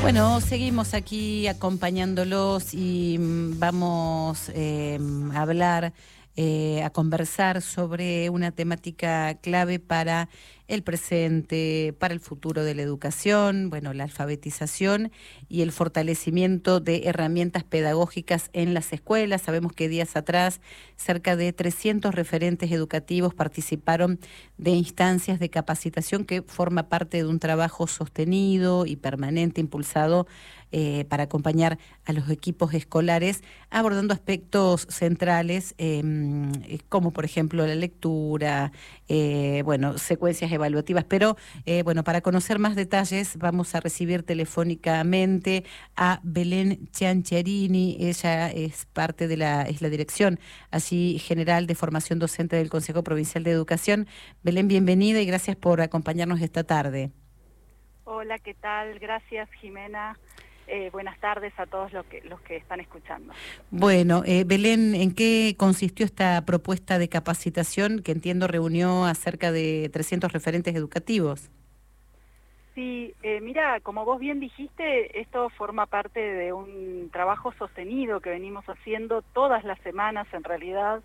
Bueno, seguimos aquí acompañándolos y vamos a hablar, a conversar sobre una temática clave para el presente, para el futuro de la educación, bueno, la alfabetización y el fortalecimiento de herramientas pedagógicas en las escuelas. Sabemos que días atrás cerca de 300 referentes educativos participaron de instancias de capacitación que forma parte de un trabajo sostenido y permanente impulsado para acompañar a los equipos escolares, abordando aspectos centrales como por ejemplo la lectura, bueno, secuencias evaluativas. Pero bueno, para conocer más detalles vamos a recibir telefónicamente a Belén Ciancherini. Ella es parte de es la dirección así general de formación docente del Consejo Provincial de Educación. Belén, bienvenida y gracias por acompañarnos esta tarde. Hola, ¿qué tal? Gracias, Jimena. Buenas tardes a todos los que están escuchando. Bueno, Belén, ¿en qué consistió esta propuesta de capacitación que entiendo reunió a cerca de 300 referentes educativos? Sí, mira, como vos bien dijiste, esto forma parte de un trabajo sostenido que venimos haciendo todas las semanas. En realidad,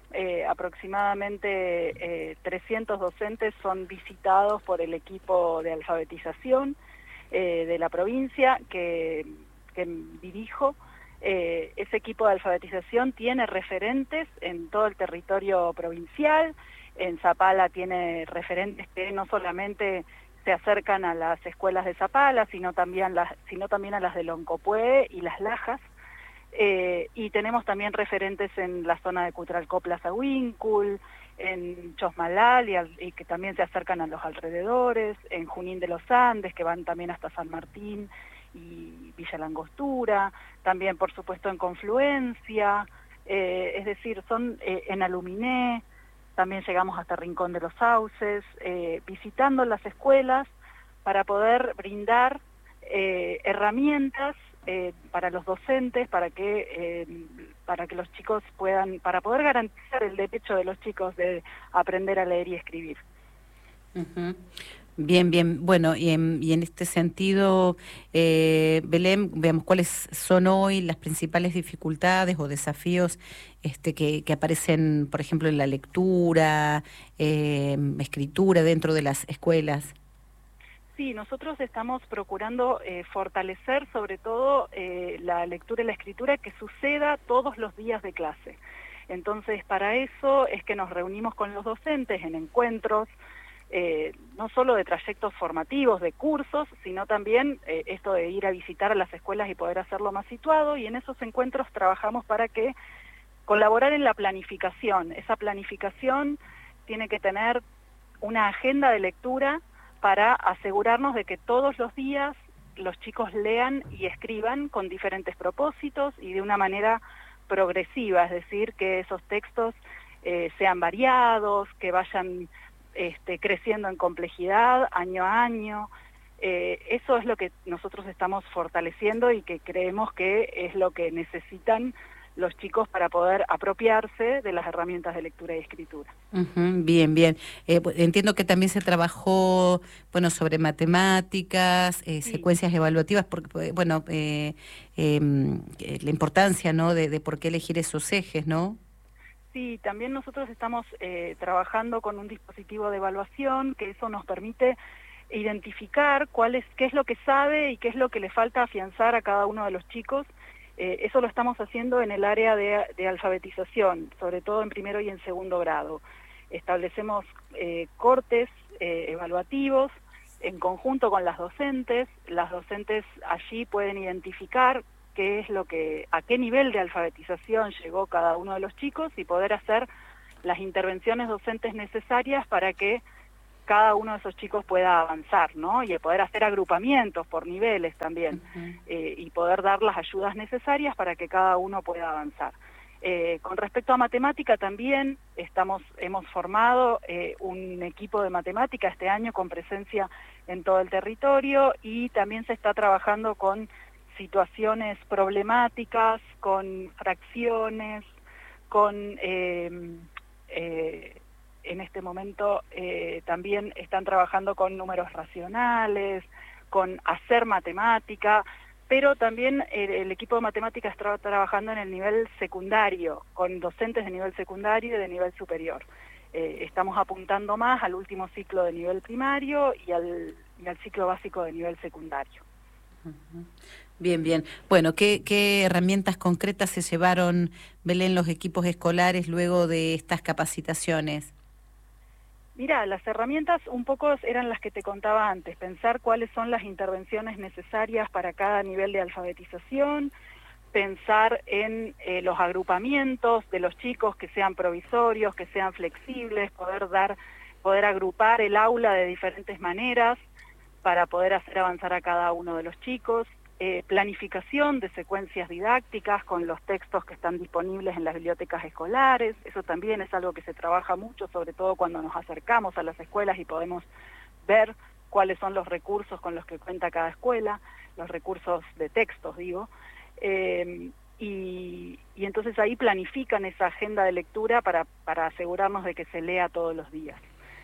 aproximadamente 300 docentes son visitados por el equipo de alfabetización de la provincia que dirijo. Ese equipo de alfabetización tiene referentes en todo el territorio provincial. En Zapala tiene referentes que no solamente se acercan a las escuelas de Zapala, sino también a las de Loncopué y Las Lajas. Y tenemos también referentes en la zona de Cutralcó, Plaza Huíncul, en Chosmalal y que también se acercan a los alrededores, en Junín de los Andes, que van también hasta San Martín y Villa Langostura, también por supuesto en Confluencia, es decir, son en Aluminé, también llegamos hasta Rincón de los Sauces, visitando las escuelas para poder brindar herramientas para los docentes, para que los chicos puedan, para poder garantizar el derecho de los chicos de aprender a leer y escribir. Uh-huh. Bien, bien. Bueno, y en este sentido, Belén, veamos cuáles son hoy las principales dificultades o desafíos que aparecen, por ejemplo, en la lectura, escritura dentro de las escuelas. Sí, nosotros estamos procurando fortalecer sobre todo la lectura y la escritura que suceda todos los días de clase. Entonces, para eso es que nos reunimos con los docentes en encuentros, no solo de trayectos formativos, de cursos, sino también esto de ir a visitar a las escuelas y poder hacerlo más situado, y en esos encuentros trabajamos para que colaborar en la planificación. Esa planificación tiene que tener una agenda de lectura para asegurarnos de que todos los días los chicos lean y escriban con diferentes propósitos y de una manera progresiva, es decir, que esos textos sean variados, que vayan creciendo en complejidad año a año. Eso es lo que nosotros estamos fortaleciendo y que creemos que es lo que necesitan los chicos para poder apropiarse de las herramientas de lectura y escritura. Uh-huh, bien, bien. Entiendo que también se trabajó, bueno, sobre matemáticas, Sí. secuencias evaluativas, porque, bueno, la importancia, ¿no?, de por qué elegir esos ejes, ¿no? Sí, también nosotros estamos trabajando con un dispositivo de evaluación que eso nos permite identificar qué es lo que sabe y qué es lo que le falta afianzar a cada uno de los chicos. Eso lo estamos haciendo en el área de alfabetización, sobre todo en primero y en segundo grado. Establecemos cortes evaluativos en conjunto con las docentes. Las docentes allí pueden identificar a qué nivel de alfabetización llegó cada uno de los chicos y poder hacer las intervenciones docentes necesarias para que cada uno de esos chicos pueda avanzar, ¿no? Y poder hacer agrupamientos por niveles también, y poder dar las ayudas necesarias para que cada uno pueda avanzar. Con respecto a matemática también hemos formado un equipo de matemática este año con presencia en todo el territorio, y también se está trabajando con situaciones problemáticas, con fracciones, con en este momento también están trabajando con números racionales, con hacer matemática, pero también el equipo de matemáticas está trabajando en el nivel secundario, con docentes de nivel secundario y de nivel superior. Estamos apuntando más al último ciclo de nivel primario y al ciclo básico de nivel secundario. Bien, bien. Bueno, ¿qué herramientas concretas se llevaron, Belén, los equipos escolares luego de estas capacitaciones? Mira, las herramientas un poco eran las que te contaba antes, pensar cuáles son las intervenciones necesarias para cada nivel de alfabetización, pensar en los agrupamientos de los chicos que sean provisorios, que sean flexibles, poder agrupar el aula de diferentes maneras para poder hacer avanzar a cada uno de los chicos, planificación de secuencias didácticas con los textos que están disponibles en las bibliotecas escolares. Eso también es algo que se trabaja mucho, sobre todo cuando nos acercamos a las escuelas y podemos ver cuáles son los recursos con los que cuenta cada escuela, los recursos de textos, digo. Y entonces ahí planifican esa agenda de lectura para asegurarnos de que se lea todos los días.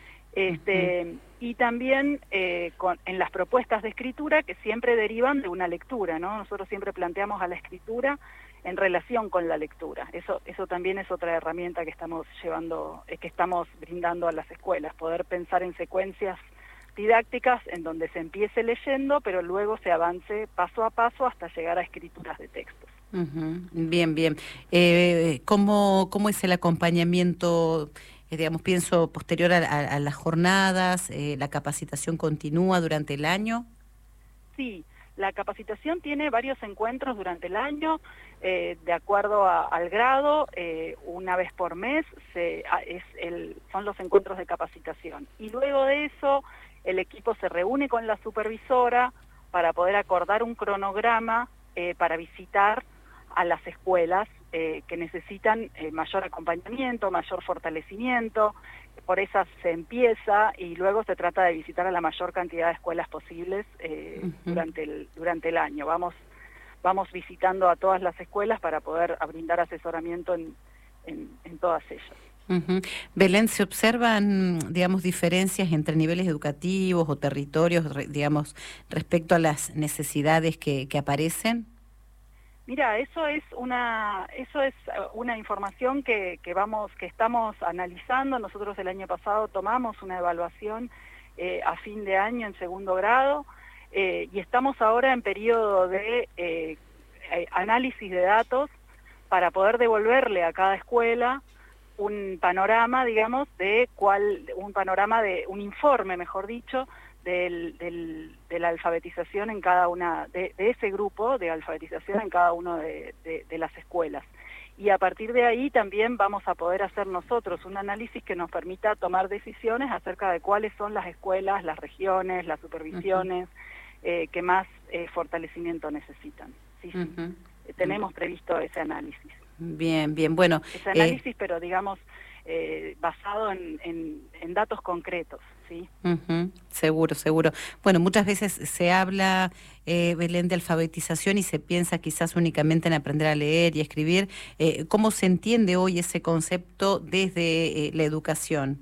Y también en las propuestas de escritura que siempre derivan de una lectura, ¿no? Nosotros siempre planteamos a la escritura en relación con la lectura. Eso también es otra herramienta que estamos brindando a las escuelas, poder pensar en secuencias didácticas en donde se empiece leyendo, pero luego se avance paso a paso hasta llegar a escrituras de textos. Bien, bien. ¿Cómo es el acompañamiento? Digamos, pienso posterior a las jornadas, la capacitación continúa durante el año. Sí, la capacitación tiene varios encuentros durante el año, de acuerdo al grado, una vez por mes son los encuentros de capacitación. Y luego de eso, el equipo se reúne con la supervisora para poder acordar un cronograma para visitar a las escuelas que necesitan mayor acompañamiento, mayor fortalecimiento. Por esas se empieza y luego se trata de visitar a la mayor cantidad de escuelas posibles durante el año. Vamos visitando a todas las escuelas para poder brindar asesoramiento en todas ellas. Belén, ¿se observan, digamos, diferencias entre niveles educativos o territorios, digamos, respecto a las necesidades que aparecen? Mira, eso es una información que estamos analizando. Nosotros el año pasado tomamos una evaluación a fin de año en segundo grado y estamos ahora en periodo de análisis de datos para poder devolverle a cada escuela un panorama, digamos, un informe, mejor dicho, de la alfabetización en cada una, de ese grupo de alfabetización en cada una de las escuelas. Y a partir de ahí también vamos a poder hacer nosotros un análisis que nos permita tomar decisiones acerca de cuáles son las escuelas, las regiones, las supervisiones que más fortalecimiento necesitan. Sí, sí. Tenemos previsto ese análisis. Bien, bien, bueno. Ese análisis, pero digamos, basado en datos concretos, ¿sí? Seguro, seguro. Bueno, muchas veces se habla, Belén, de alfabetización y se piensa quizás únicamente en aprender a leer y escribir. ¿Cómo se entiende hoy ese concepto desde la educación?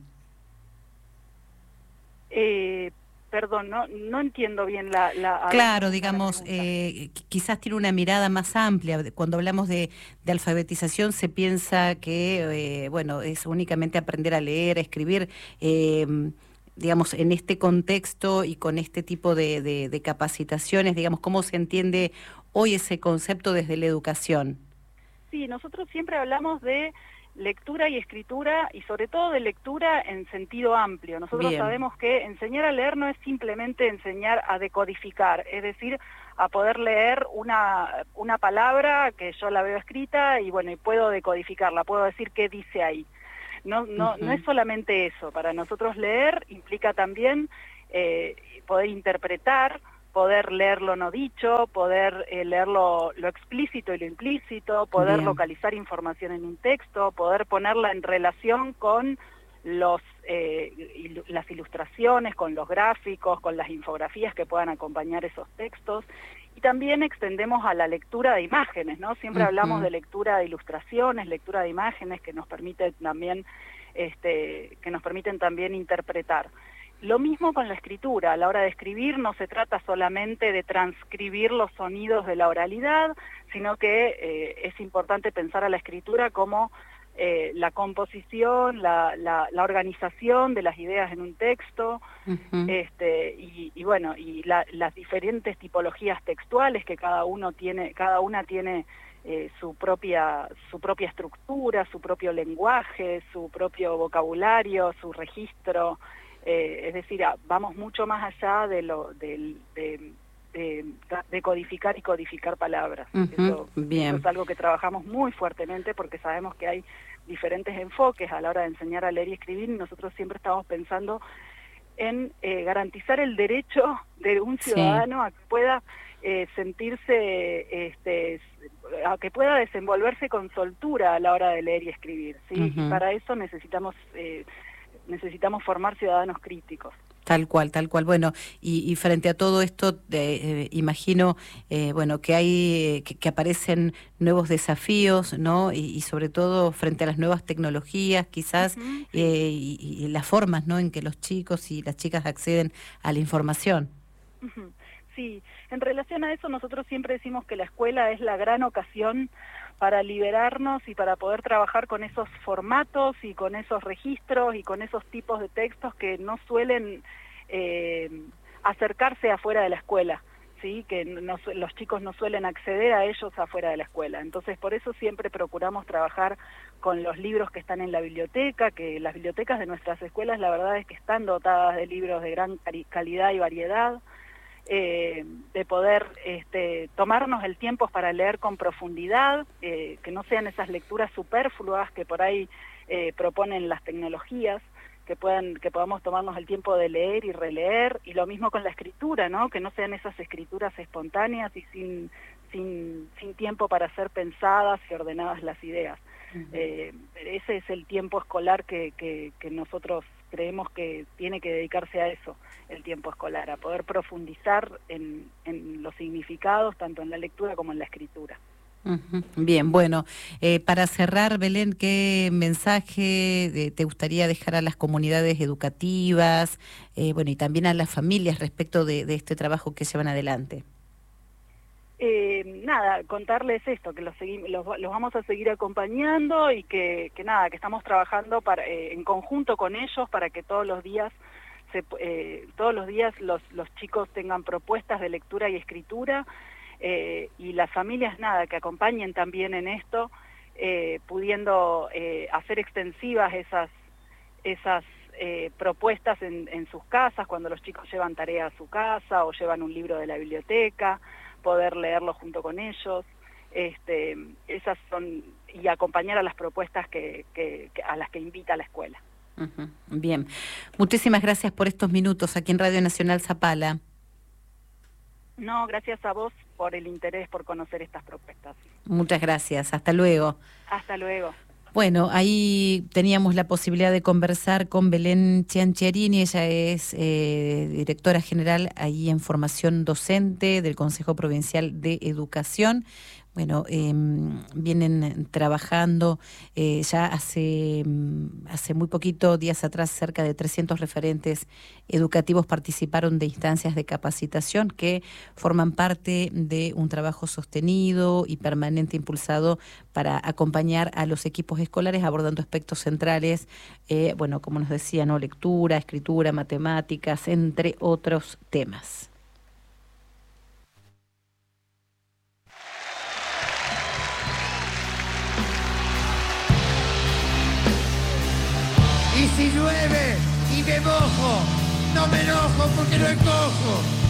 Perdón, no entiendo bien Claro, digamos, quizás tiene una mirada más amplia. Cuando hablamos de alfabetización se piensa que, bueno, es únicamente aprender a leer, a escribir. Digamos, en este contexto y con este tipo de capacitaciones, digamos, ¿cómo se entiende hoy ese concepto desde la educación? Sí, nosotros siempre hablamos de lectura y escritura, y sobre todo de lectura en sentido amplio. Nosotros sabemos que enseñar a leer no es simplemente enseñar a decodificar, es decir, a poder leer una palabra que yo la veo escrita y bueno, y puedo decodificarla, puedo decir qué dice ahí. No es solamente eso. Para nosotros leer implica también poder interpretar, poder leer lo no dicho, poder leer lo explícito y lo implícito, poder localizar información en un texto, poder ponerla en relación con las ilustraciones, con los gráficos, con las infografías que puedan acompañar esos textos. Y también extendemos a la lectura de imágenes, ¿no? Siempre hablamos de lectura de ilustraciones, lectura de imágenes que nos permiten también interpretar. Lo mismo con la escritura. A la hora de escribir no se trata solamente de transcribir los sonidos de la oralidad, sino que es importante pensar a la escritura como la composición, la organización de las ideas en un texto, y bueno, y las diferentes tipologías textuales que cada una tiene su propia estructura, su propio lenguaje, su propio vocabulario, su registro. Es decir, vamos mucho más allá de codificar y codificar palabras. Eso es algo que trabajamos muy fuertemente porque sabemos que hay diferentes enfoques a la hora de enseñar a leer y escribir, y nosotros siempre estamos pensando en garantizar el derecho de un ciudadano a que pueda sentirse, a que pueda desenvolverse con soltura a la hora de leer y escribir, ¿sí? Y para eso necesitamos formar ciudadanos críticos. Tal cual, tal cual. Bueno, y frente a todo esto, imagino, bueno, que hay, que aparecen nuevos desafíos, ¿no? Y sobre todo frente a las nuevas tecnologías, quizás, y las formas, ¿no?, en que los chicos y las chicas acceden a la información. Sí, en relación a eso nosotros siempre decimos que la escuela es la gran ocasión para liberarnos y para poder trabajar con esos formatos y con esos registros y con esos tipos de textos que no suelen acercarse afuera de la escuela, ¿sí? Que los chicos no suelen acceder a ellos afuera de la escuela. Entonces, por eso siempre procuramos trabajar con los libros que están en la biblioteca, que las bibliotecas de nuestras escuelas la verdad es que están dotadas de libros de gran calidad y variedad, de poder tomarnos el tiempo para leer con profundidad, que no sean esas lecturas superfluas que por ahí proponen las tecnologías, que podamos tomarnos el tiempo de leer y releer, y lo mismo con la escritura, ¿no? Que no sean esas escrituras espontáneas y sin tiempo para ser pensadas y ordenadas las ideas. Ese es el tiempo escolar que nosotros creemos que tiene que dedicarse a eso, el tiempo escolar, a poder profundizar en los significados, tanto en la lectura como en la escritura. Bien, bueno, para cerrar, Belén, ¿qué mensaje te gustaría dejar a las comunidades educativas, bueno, y también a las familias respecto de este trabajo que llevan adelante? Nada, contarles esto, que los vamos a seguir acompañando y que estamos trabajando en conjunto con ellos para que todos los días los chicos tengan propuestas de lectura y escritura, y las familias que acompañen también en esto, pudiendo hacer extensivas esas propuestas en sus casas, cuando los chicos llevan tarea a su casa o llevan un libro de la biblioteca, poder leerlo junto con ellos, esas son, y acompañar a las propuestas a las que invita la escuela. Bien, muchísimas gracias por estos minutos aquí en Radio Nacional Zapala. No, gracias a vos por el interés por conocer estas propuestas. Muchas gracias, hasta luego. Hasta luego. Bueno, ahí teníamos la posibilidad de conversar con Belén Ciancherini. Ella es directora general ahí en formación docente del Consejo Provincial de Educación. Bueno, vienen trabajando ya hace muy poquito, días atrás, cerca de 300 referentes educativos participaron de instancias de capacitación que forman parte de un trabajo sostenido y permanente impulsado para acompañar a los equipos escolares abordando aspectos centrales, bueno, como nos decía, ¿no? Lectura, escritura, matemáticas, entre otros temas. Y si llueve y me mojo, no me enojo porque no escojo.